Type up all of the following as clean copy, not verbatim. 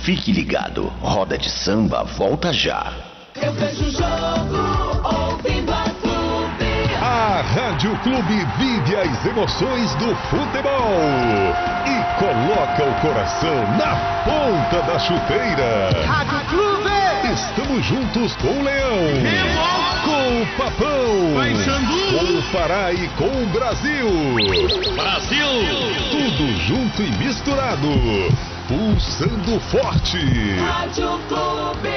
Fique ligado, Roda de Samba volta já. Eu vejo o jogo ouvindo a Clube. A Rádio Clube vive as emoções do futebol e coloca o coração na ponta da chuteira. Rádio Clube! Estamos juntos com o Leão, com o Papão, com o Pará e com o Brasil. Brasil! Tudo junto e misturado. Pulsando forte. Rádio Clube.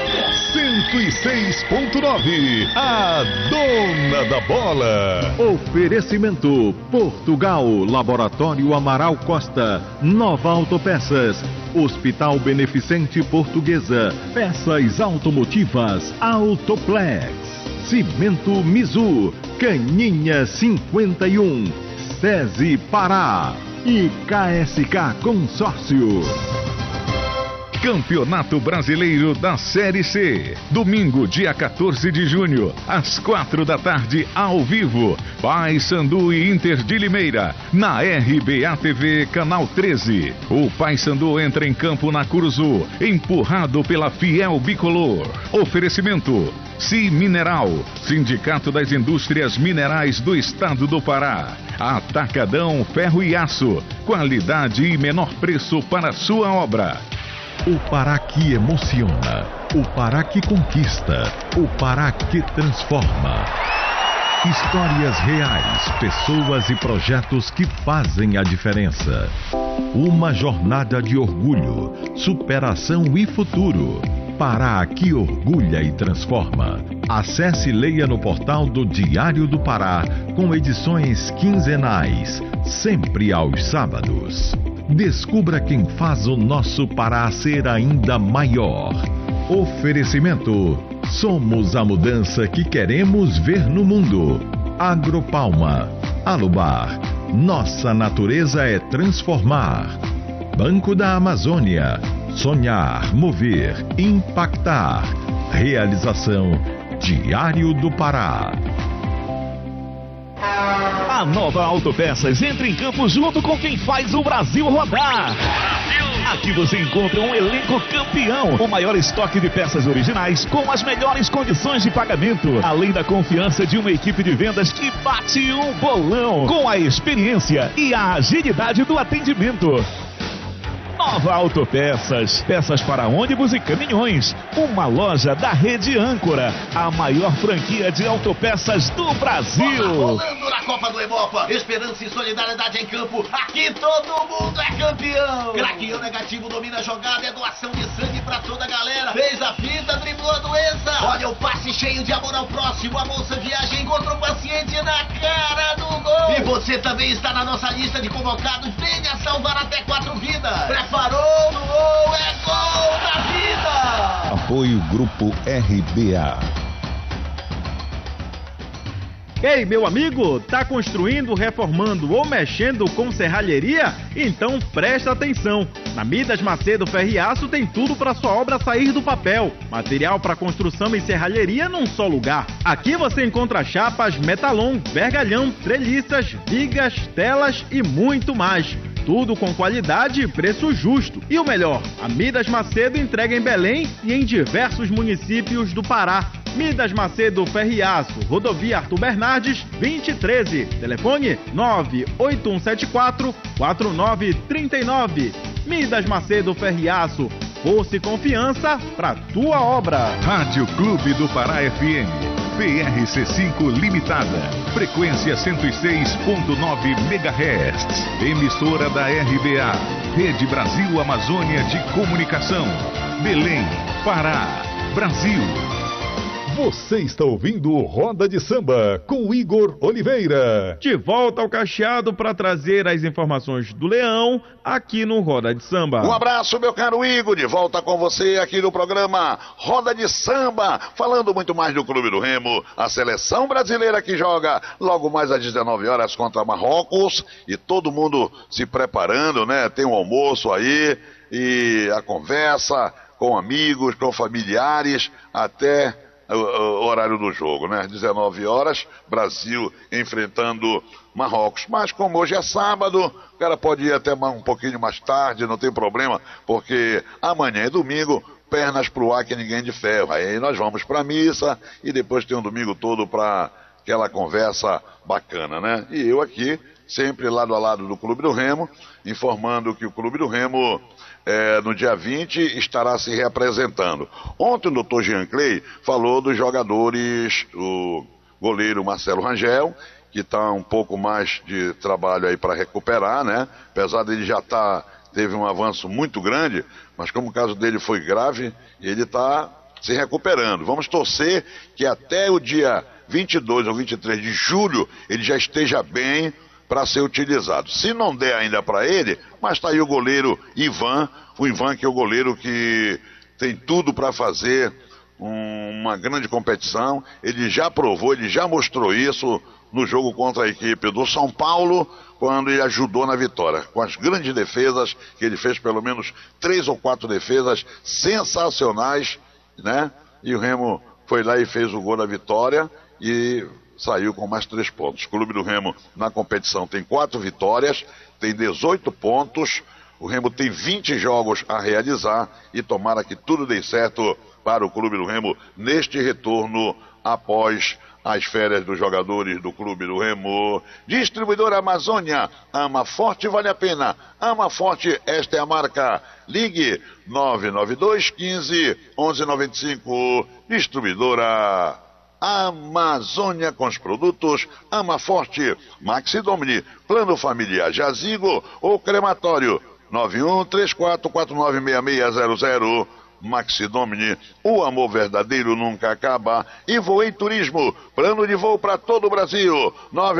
106.9. A dona da bola. Oferecimento Portugal, Laboratório Amaral Costa, Nova Autopeças, Hospital Beneficente Portuguesa, Peças Automotivas Autoplex, Cimento Mizu, Caninha 51, SESI Pará e KSK Consórcio. Campeonato Brasileiro da Série C. Domingo, dia 14 de junho, às 4 da tarde, ao vivo. Paysandu e Inter de Limeira, na RBA TV, canal 13. O Paysandu entra em campo na Curuzu, empurrado pela Fiel Bicolor. Oferecimento: Si Mineral, Sindicato das Indústrias Minerais do Estado do Pará. Atacadão Ferro e Aço, qualidade e menor preço para sua obra. O Pará que emociona, o Pará que conquista, o Pará que transforma. Histórias reais, pessoas e projetos que fazem a diferença. Uma jornada de orgulho, superação e futuro. Pará que orgulha e transforma. Acesse e leia no portal do Diário do Pará, com edições quinzenais, sempre aos sábados. Descubra quem faz o nosso Pará ser ainda maior. Oferecimento: somos a mudança que queremos ver no mundo. Agropalma, Alubar, nossa natureza é transformar. Banco da Amazônia, sonhar, mover, impactar. Realização Diário do Pará. A Nova Autopeças entra em campo junto com quem faz o Brasil rodar. Aqui você encontra um elenco campeão, o maior estoque de peças originais com as melhores condições de pagamento, além da confiança de uma equipe de vendas que bate um bolão, com a experiência e a agilidade do atendimento. Nova Autopeças, peças para ônibus e caminhões, uma loja da Rede Âncora, a maior franquia de autopeças do Brasil. Rolando na Copa do Hemopa, esperança e solidariedade em campo, aqui todo mundo é campeão. Craqueou negativo, domina a jogada, é doação de sangue pra toda a galera, fez a fita, driblou a doença, olha o passe cheio de amor ao próximo, a moça viaja e encontra o paciente na cara do gol. E você também está na nossa lista de convocados, venha salvar até 4 vidas. Parou no gol, é gol da vida! Apoio Grupo RBA. Ei, meu amigo, tá construindo, reformando ou mexendo com serralheria? Então presta atenção! Na Midas Macedo Ferro e Aço tem tudo para sua obra sair do papel. Material para construção e serralheria num só lugar. Aqui você encontra chapas, metalon, vergalhão, treliças, vigas, telas e muito mais. Tudo com qualidade e preço justo. E o melhor, a Midas Macedo entrega em Belém e em diversos municípios do Pará. Midas Macedo Ferro e Aço, Rodovia Arthur Bernardes, 2013. Telefone 98174-4939. Midas Macedo Ferro e Aço, força e confiança para tua obra. Rádio Clube do Pará FM, PRC5 Limitada, frequência 106.9 MHz, emissora da RBA, Rede Brasil Amazônia de Comunicação, Belém, Pará, Brasil. Você está ouvindo o Roda de Samba com Igor Oliveira. De volta ao Cacheado para trazer as informações do Leão aqui no Roda de Samba. Um abraço, meu caro Igor, de volta com você aqui no programa Roda de Samba, falando muito mais do Clube do Remo, a seleção brasileira que joga logo mais às 19 horas contra Marrocos e todo mundo se preparando, né? Tem um almoço aí e a conversa com amigos, com familiares, até o horário do jogo, né? 19 horas, Brasil enfrentando Marrocos. Mas como hoje é sábado, o cara pode ir até um pouquinho mais tarde, não tem problema, porque amanhã é domingo, pernas pro ar que ninguém de ferro. Aí nós vamos pra missa e depois tem um domingo todo pra aquela conversa bacana, né? E eu aqui, sempre lado a lado do Clube do Remo, informando que o Clube do Remo, no dia 20, estará se reapresentando. Ontem o doutor Jean Clay falou dos jogadores, o goleiro Marcelo Rangel, que está um pouco mais de trabalho aí para recuperar, né? Apesar dele já teve um avanço muito grande, mas como o caso dele foi grave, ele está se recuperando. Vamos torcer que até o dia 22 ou 23 de julho ele já esteja bem para ser utilizado. Se não der ainda para ele, mas está aí o goleiro Ivan, o Ivan que é o goleiro que tem tudo para fazer uma grande competição. Ele já provou, ele já mostrou isso no jogo contra a equipe do São Paulo, quando ele ajudou na vitória, com as grandes defesas que ele fez, pelo menos 3 ou 4 defesas sensacionais, né? E o Remo foi lá e fez o gol da vitória e saiu com mais 3 pontos. O Clube do Remo na competição tem 4 vitórias, tem 18 pontos, o Remo tem 20 jogos a realizar e tomara que tudo dê certo para o Clube do Remo neste retorno após as férias dos jogadores do Clube do Remo. Distribuidora Amazônia, ama forte, vale a pena. Ama forte, esta é a marca. Ligue 992 15 1195. Distribuidora Amazônia com os produtos Ama Forte, Maxi Domini, Plano Familiar Jazigo ou Crematório 9134496600. Maxi Domini, o amor verdadeiro nunca acaba. E Voei Turismo, plano de voo para todo o Brasil,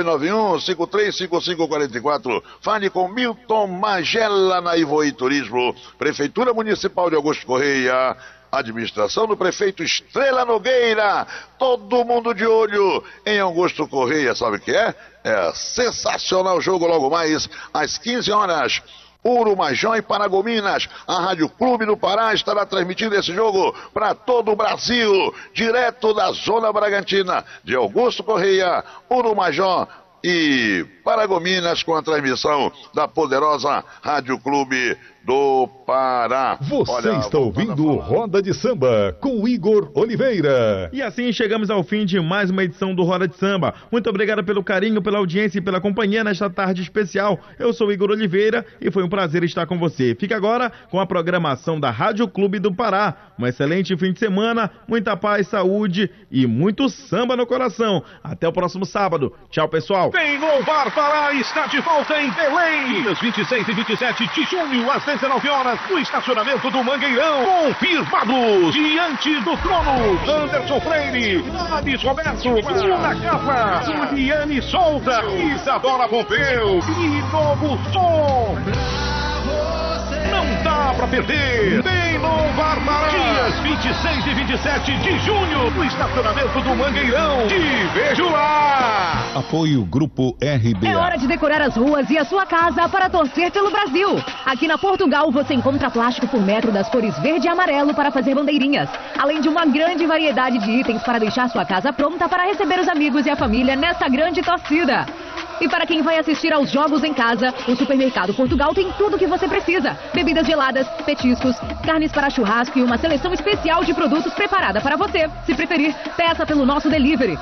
991-535544. Fale com Milton Magela na Voei Turismo. Prefeitura Municipal de Augusto Correia, administração do prefeito Estrela Nogueira. Todo mundo de olho em Augusto Correia, sabe o que é? É sensacional o jogo logo mais às 15 horas. Urumajó e Paragominas, a Rádio Clube do Pará estará transmitindo esse jogo para todo o Brasil, direto da Zona Bragantina, de Augusto Correia, Urumajó e Paragominas, com a transmissão da poderosa Rádio Clube do Pará. Você está ouvindo Roda de Samba com Igor Oliveira. E assim chegamos ao fim de mais uma edição do Roda de Samba. Muito obrigado pelo carinho, pela audiência e pela companhia nesta tarde especial. Eu sou Igor Oliveira e foi um prazer estar com você. Fique agora com a programação da Rádio Clube do Pará. Um excelente fim de semana, muita paz, saúde e muito samba no coração. Até o próximo sábado. Tchau, pessoal. Vem Louvar Pará está de volta em Belém. Dias 26 e 27 de junho, às 19 horas, no estacionamento do Mangueirão. Confirmados, diante do trono, Anderson Freire, Nades Roberto, Bruna Capa, Juliane Souza, Isadora Pompeu e Novo Som. Não dá pra perder. Vem Louvar Pará. Dias 26 e 27 de junho, no estacionamento do Mangueirão. Te vejo lá. Apoio Grupo RBA. É hora de decorar as ruas e a sua casa para torcer pelo Brasil. Aqui na Portugal você encontra plástico por metro das cores verde e amarelo para fazer bandeirinhas, além de uma grande variedade de itens para deixar sua casa pronta para receber os amigos e a família nessa grande torcida. E para quem vai assistir aos jogos em casa, o Supermercado Portugal tem tudo o que você precisa. Bebidas geladas, petiscos, carnes para churrasco e uma seleção especial de produtos preparada para você. Se preferir, peça pelo nosso delivery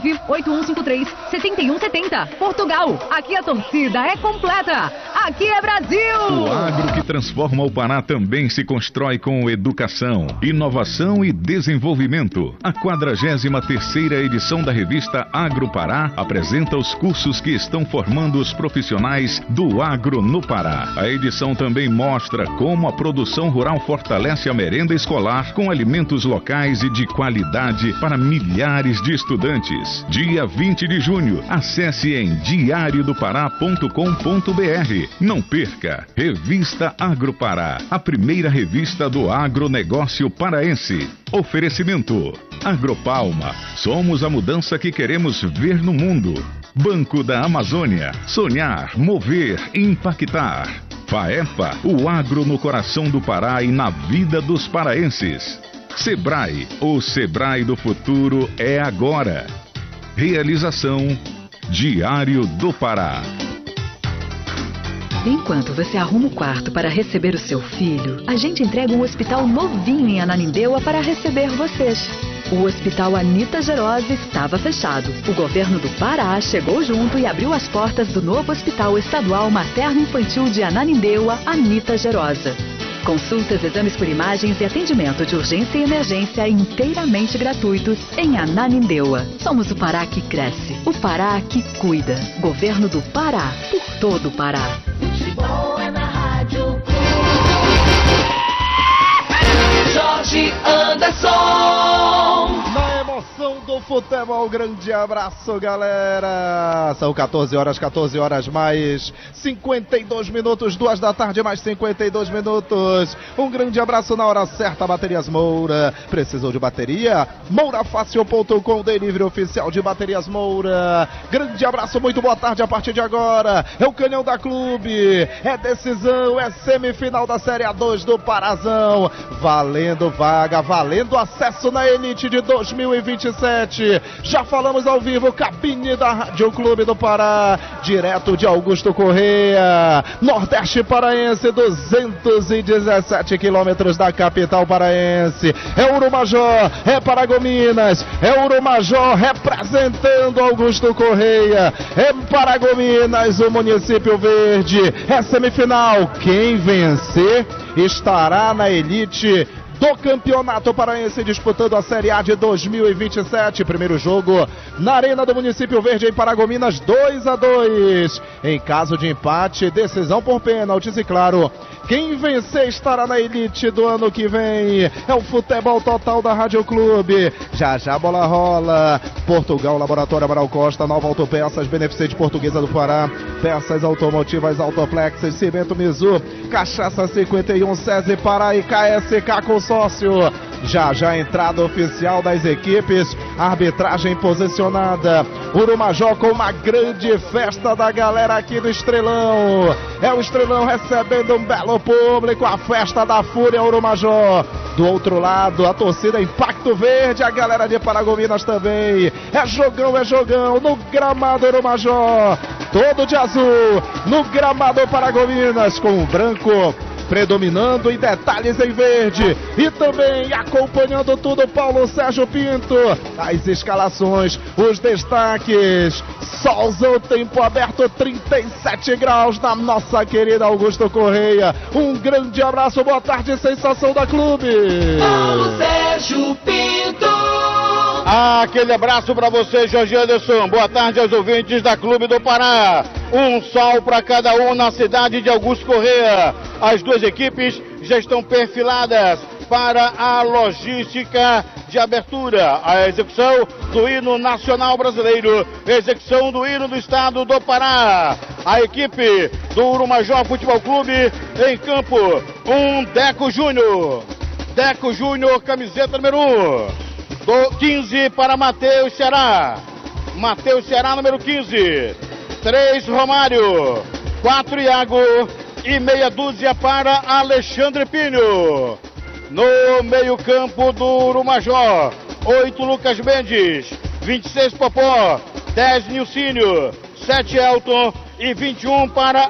98153-7170. Portugal, aqui a torcida é completa. Aqui é Brasil! O agro que transforma o Pará também se constrói com educação, inovação e desenvolvimento. A 43ª edição da revista Agro Pará apresenta os cursos que estão formando os profissionais do agro no Pará. A edição também mostra como a produção rural fortalece a merenda escolar com alimentos locais e de qualidade para milhares de estudantes. Dia 20 de junho, acesse em diariodopará.com.br. Não perca! Revista Agro Pará, a primeira revista do agronegócio paraense. Oferecimento Agropalma, somos a mudança que queremos ver no mundo. Banco da Amazônia, sonhar, mover, impactar. FAEPA, o agro no coração do Pará e na vida dos paraenses. Sebrae, o Sebrae do futuro é agora. Realização Diário do Pará. Enquanto você arruma o quarto para receber o seu filho, a gente entrega um hospital novinho em Ananindeua para receber vocês. O Hospital Anita Gerosa estava fechado. O governo do Pará chegou junto e abriu as portas do novo Hospital Estadual Materno-Infantil de Ananindeua, Anita Gerosa. Consultas, exames por imagens e atendimento de urgência e emergência inteiramente gratuitos em Ananindeua. Somos o Pará que cresce, o Pará que cuida. Governo do Pará, por todo o Pará. Futebol é na Rádio Jorge Anderson. Na emoção do futebol, grande abraço, galera. São 14 horas mais 52 minutos, 2 da tarde mais 52 minutos. Um grande abraço na hora certa, Baterias Moura. Precisou de bateria? Mourafácil.com, delivery oficial de Baterias Moura. Grande abraço, muito boa tarde a partir de agora. É o Canhão da Clube, é decisão, é semifinal da Série A2 do Parazão. Valendo vaga, valendo acesso na Elite de 2027. Já falamos ao vivo, cabine da Rádio Clube do Pará, direto de Augusto Correia, Nordeste Paraense, 217 quilômetros da capital paraense. É Urumajó, é Paragominas, é Urumajó representando Augusto Correia, é Paragominas, o município verde. É semifinal, quem vencer estará na elite do Campeonato Paraense, disputando a Série A de 2027. Primeiro jogo na Arena do Município Verde, em Paragominas, 2-2. Em caso de empate, decisão por pênaltis e, claro, quem vencer estará na elite do ano que vem. É o futebol total da Rádio Clube. Já já a bola rola. Portugal, Laboratório Amaral Costa, Nova Autopeças, Beneficente Portuguesa do Pará, peças automotivas Autoplex, Cimento Mizu, Cachaça 51, SESI Pará e KSK Consórcio. Já já a entrada oficial das equipes, arbitragem posicionada. Urumajó com uma grande festa da galera aqui do Estrelão. É o Estrelão recebendo um belo público, a festa da Fúria Urumajó. Do outro lado, a torcida Impacto Verde, a galera de Paragominas também. É jogão, no gramado Urumajó, todo de azul, no gramado Paragominas, com o branco predominando e detalhes em verde. E também acompanhando tudo, Paulo Sérgio Pinto. As escalações, os destaques. Solzão, tempo aberto, 37 graus na nossa querida Augusto Correia. Um grande abraço, boa tarde, sensação da Clube. Paulo Sérgio Pinto. Aquele abraço para você, Jorge Anderson. Boa tarde aos ouvintes da Clube do Pará. Um sol para cada um na cidade de Augusto Correia. As duas equipes já estão perfiladas para a logística de abertura. A execução do hino nacional brasileiro, execução do hino do estado do Pará. A equipe do Urumajó Futebol Clube em campo, um Deco Júnior. Deco Júnior, camiseta número 1. 15 para Matheus Ceará. Matheus Ceará, número 15. 3 Romário. 4 Iago. E meia dúzia para Alexandre Pinho. No meio campo do Urumajó, 8 Lucas Mendes. 26 Popó. 10 Nilcínio. 7 Elton. E 21 para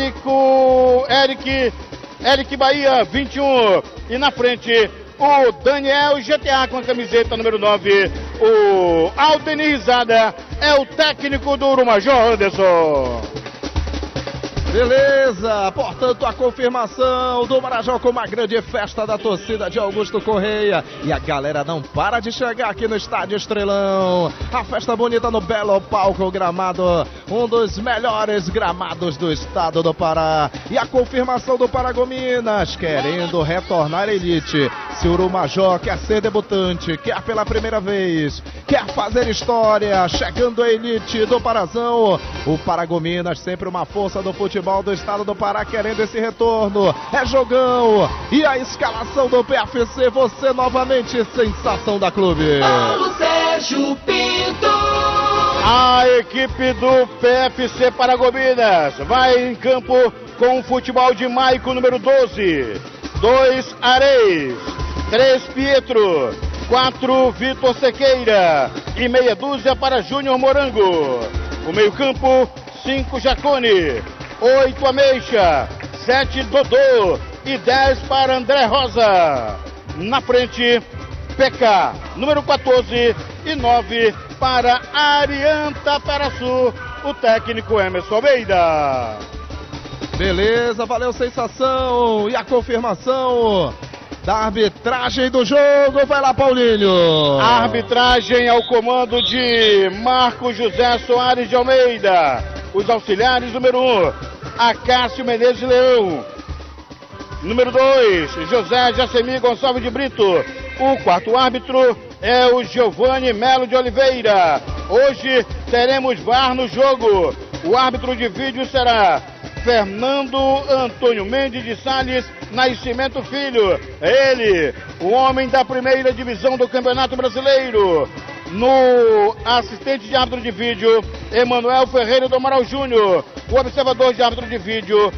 Eric Bahia, 21. E na frente, o Daniel GTA com a camiseta número 9. O Aldenir Risada é o técnico do Urumajó, Anderson. Beleza, portanto a confirmação do Marajó com uma grande festa da torcida de Augusto Correia. E a galera não para de chegar aqui no Estádio Estrelão. A festa bonita no belo palco gramado, um dos melhores gramados do estado do Pará. E a confirmação do Paragominas, querendo retornar à elite. Se o Urumajó quer ser debutante, quer pela primeira vez, quer fazer história, chegando à elite do Parazão, o Paragominas, sempre uma força do futebol do estado do Pará, querendo esse retorno. É jogão. E a escalação do PFC, você novamente, sensação da Clube. Paulo Sérgio Pinto. A equipe do PFC Paragominas vai em campo com o futebol de Maico, número 12. 2 Areis. 3 Pietro, 4 Vitor Sequeira e meia dúzia para Júnior Morango. O meio-campo, 5 Jacone, 8 Ameixa, 7 Dodô e 10 para André Rosa. Na frente, PK, número 14 e 9 para Arianta Paraçu, o técnico Emerson Almeida. Beleza, valeu, sensação. E a confirmação da arbitragem do jogo, vai lá, Paulinho. A arbitragem ao comando de Marco José Soares de Almeida. Os auxiliares, número 1, Acácio Menezes Leão. Número 2, José Jacemi Gonçalves de Brito. O quarto árbitro é o Giovanni Melo de Oliveira. Hoje teremos VAR no jogo. O árbitro de vídeo será Fernando Antônio Mendes de Salles Nascimento Filho. Ele, o homem da primeira divisão do Campeonato Brasileiro. No assistente de árbitro de vídeo, Emanuel Ferreira do Amaral Júnior. O observador de árbitro de vídeo,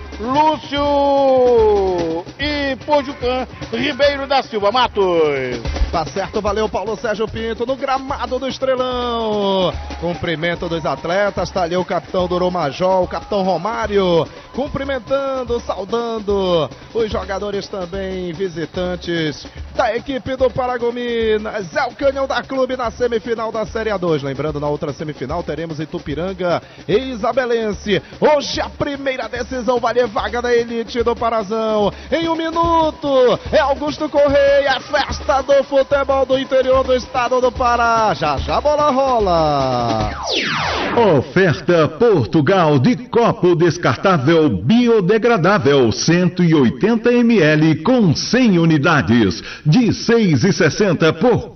Lúcio e Pojucan Ribeiro da Silva Matos. Tá certo, valeu, Paulo Sérgio Pinto, no gramado do Estrelão. Cumprimento dos atletas, tá ali o capitão do Major, o capitão Romário, cumprimentando, saudando os jogadores também, visitantes da equipe do Paragominas. É o canhão da Clube na semifinal da Série A2. Lembrando, na outra semifinal teremos Itupiranga e Isabelense. Hoje a primeira decisão vale vaga da elite do Parazão. Em 1 minuto, é Augusto Correia, festa do futebol do interior do estado do Pará. Já já a bola rola. Oferta Portugal de copo descartável biodegradável 180 ml com 100 unidades de 6,60 por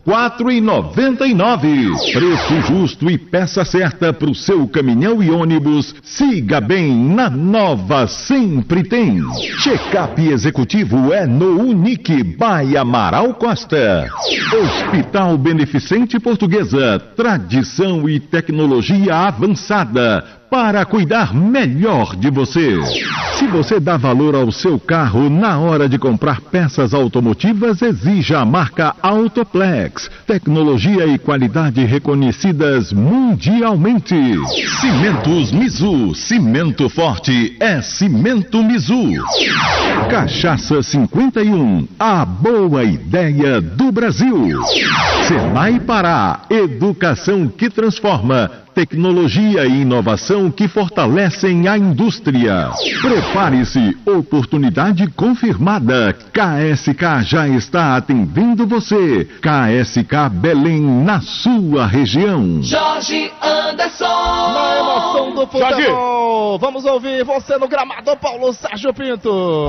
4,99. Preço justo e peça certa para o seu caminhão e ônibus. Siga bem, na Nova sempre tem. Check-up executivo é no Unique by Amaral Costa. Hospital Beneficente Portuguesa, tradição e tecnologia avançada para cuidar melhor de você. Se você dá valor ao seu carro na hora de comprar peças automotivas, exija a marca Autoplex. Tecnologia e qualidade reconhecidas mundialmente. Cimentos Mizu. Cimento forte é Cimento Mizu. Cachaça 51. A boa ideia do Brasil. Senai Pará. Educação que transforma. Tecnologia e inovação que fortalecem a indústria. Prepare-se, oportunidade confirmada. KSK já está atendendo você. KSK Belém, na sua região. Jorge Anderson. Na emoção do futebol. Vamos ouvir você no gramado, Paulo Sérgio Pinto.